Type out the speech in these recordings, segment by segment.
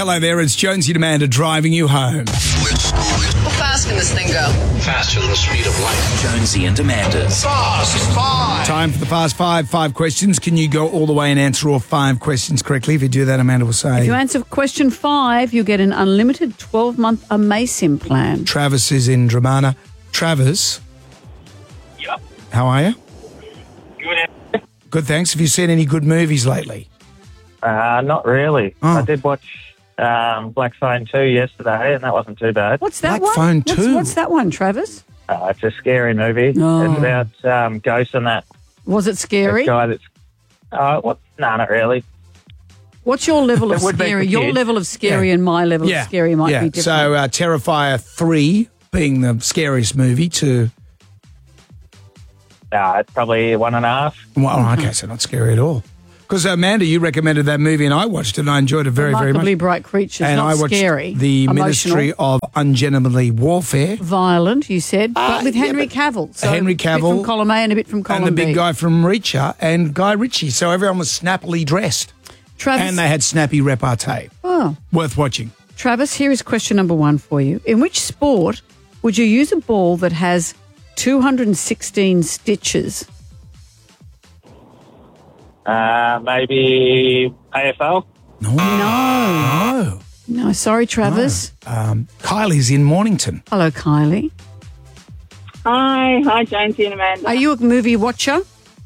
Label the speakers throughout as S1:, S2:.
S1: Hello there, it's Jonesy and Amanda driving you home.
S2: How fast can this thing go?
S3: Faster than the speed of light. Jonesy and Amanda's Fast Five.
S1: Time for the Fast Five. 5 questions. Can you go all the way and answer all 5 questions correctly? If you do that, Amanda will say...
S4: If you answer question 5, you get an unlimited 12-month Amasim plan.
S1: Travis is in Dramana. Travis?
S5: Yep.
S1: How are you?
S5: Good.
S1: Good, thanks. Have you seen any good movies lately?
S5: Not really.
S1: Oh.
S5: I did watch Black Phone 2 yesterday, and that wasn't too bad.
S4: What's that
S1: Black
S4: one?
S1: Phone 2?
S4: What's that one, Travis?
S5: It's a scary movie.
S4: Oh.
S5: It's about ghosts and that
S4: Was it scary?
S5: guy that's... No, not really.
S4: What's your level of
S5: It would be
S4: scary?
S5: for
S4: Your
S5: kids.
S4: level of scary and my level of scary might be different.
S1: So Terrifier 3 being the scariest movie to...
S5: It's probably 1.5.
S1: Well, okay, so not scary at all. Because Amanda, you recommended that movie and I watched it and I enjoyed it very, very
S4: Remarkably
S1: much.
S4: Bright Creatures,
S1: And
S4: not
S1: I watched
S4: scary.
S1: The
S4: emotional,
S1: Ministry of Ungentlemanly Warfare.
S4: violent, you said, but with
S1: yeah,
S4: Henry
S1: but
S4: Cavill. So
S1: Henry
S4: a bit
S1: Cavill
S4: from column A and a bit from column
S1: And the
S4: B.
S1: big guy from Reacher and Guy Ritchie. So everyone was snappily dressed.
S4: Travis,
S1: And they had snappy repartee.
S4: oh,
S1: Worth watching.
S4: Travis, here is question number 1 for you. In which sport would you use a ball that has 216 stitches?
S5: Maybe AFL?
S1: No.
S4: No, sorry, Travis.
S1: Kylie's in Mornington.
S4: Hello, Kylie.
S6: Hi, Jonesy and Amanda.
S4: Are you a movie watcher?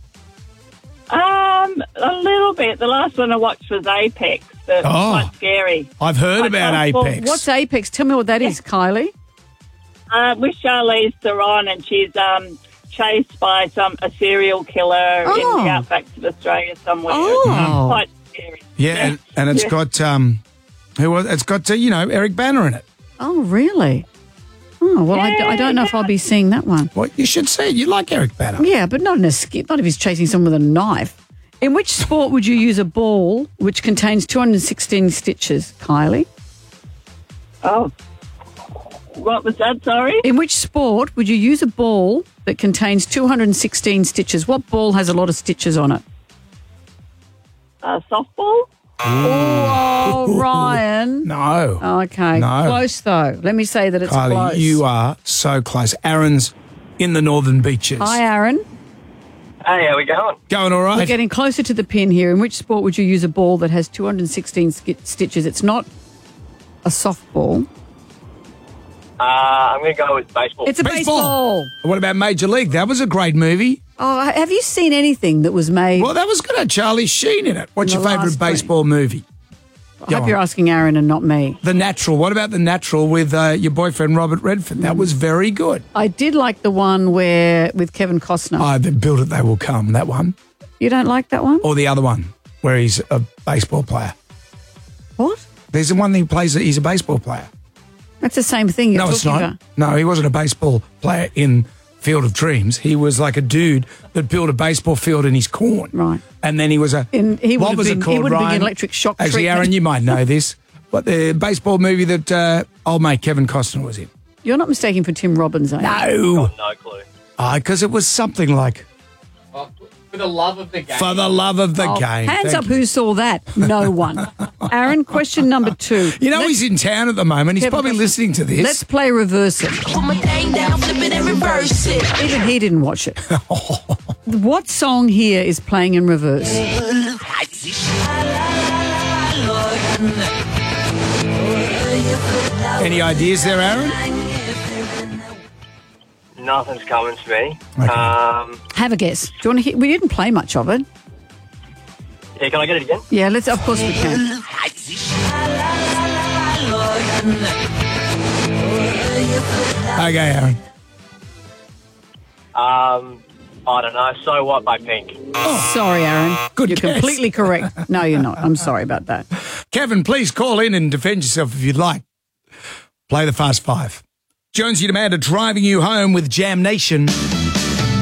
S6: A little bit. The last one I watched was Apex. But quite scary.
S1: I've heard about Apex.
S4: What's Apex? Tell me what that is, Kylie.
S6: With Charlize Theron, and she's chased by a serial killer in the outbacks of Australia somewhere.
S4: Oh.
S6: Quite scary.
S1: Yeah, and it's got who was? It's got Eric Banner in it.
S4: Oh, really? Oh, well, I don't know if I'll be seeing that one.
S1: Well, you should see it. You like Eric Banner.
S4: Yeah, but not in a skip. Not if he's chasing someone with a knife. In which sport would you use a ball which contains 216 stitches, Kylie?
S6: Oh. What was that, sorry?
S4: In which sport would you use a ball that contains 216 stitches? What ball has a lot of stitches on it?
S6: Softball?
S4: Oh, Ryan.
S1: No.
S4: Okay.
S1: No.
S4: Close, though. Let me say that it's
S1: Kylie,
S4: close.
S1: you are so close. Aaron's in the Northern Beaches.
S4: Hi, Aaron.
S5: Hey, how we going?
S1: Going all right?
S4: We're getting closer to the pin here. In which sport would you use a ball that has 216 stitches? It's not a softball.
S5: I'm going to go with baseball.
S4: It's a baseball.
S1: What about Major League? That was a great movie.
S4: Oh, have you seen anything that was made?
S1: Well, that was good. Had Charlie Sheen in it. What's
S4: In
S1: your
S4: the
S1: favourite
S4: last
S1: baseball movie?
S4: I hope you're asking Aaron and not me.
S1: The Natural. What about The Natural with your boyfriend Robert Redford? That was very good.
S4: I did like the one with Kevin Costner.
S1: Oh, they built it, they will come. That one.
S4: You don't like that one?
S1: Or the other one where he's a baseball player.
S4: What?
S1: There's the one that he plays that he's a baseball player.
S4: That's the same thing you're
S1: No, it's
S4: talking
S1: not.
S4: about.
S1: No, he wasn't a baseball player in Field of Dreams. He was like a dude that built a baseball field in his corn.
S4: Right.
S1: And then he was a...
S4: He would
S1: what
S4: have
S1: was
S4: been,
S1: it called,
S4: he would have been
S1: Ryan?
S4: in electric shock
S1: Actually,
S4: treatment.
S1: Aaron, you might know this. But the baseball movie that old mate Kevin Costner was in.
S4: You're not mistaken for Tim Robbins, are you?
S1: No.
S5: No clue.
S1: Because it was something like...
S3: For the love of the game.
S1: For the love of the game.
S4: Hands
S1: Thank
S4: up
S1: you.
S4: who saw that. No one. Aaron, question number 2.
S1: You know he's in town at the moment. He's
S4: Kevin
S1: probably
S4: Costner.
S1: listening to this.
S4: Let's play Reverse It.
S2: Put my thing down, flip it and reverse it.
S4: Even he didn't watch it. What song here is playing in reverse?
S1: Any ideas there, Aaron?
S5: Nothing's coming to me.
S1: Okay.
S4: Have a guess. Do you want to hear? We didn't play much of it.
S5: Yeah, can I get it again?
S4: Yeah, let's. Of course we can.
S1: Okay, Aaron.
S5: I don't know. So What by Pink.
S4: Sorry, Aaron.
S1: Good
S4: You're
S1: guess.
S4: completely correct. No, you're not. I'm sorry about that.
S1: Kevin, please call in and defend yourself if you'd like. Play the Fast Five. Jonesy and Amanda driving you home with Jam Nation.